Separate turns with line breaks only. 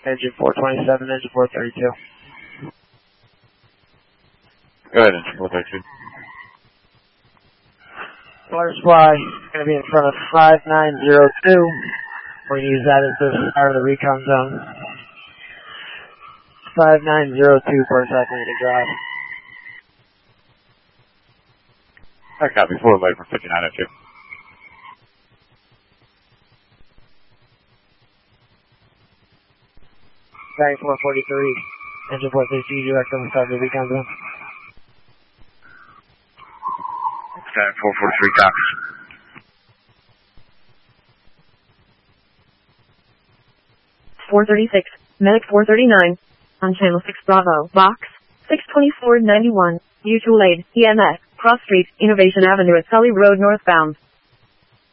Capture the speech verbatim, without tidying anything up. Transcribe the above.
Engine four twenty-seven, engine four thirty-two.
Go ahead, engine four thirty-two.
Water supply is going to be in front of five nine zero two. We're going to use that as the start of the recon zone. five nine zero two per second to drive.
I copy, forward light for fifty-nine oh two.
Bearing four forty-three, engine four thirty-two, direct on the start of the recon zone.
Bearing four forty-three, copies.
four thirty-six, Medic four thirty-nine, on channel six Bravo, box, six twenty-four ninety-one, mutual aid, E M S, cross street, Innovation Avenue at Sully Road northbound.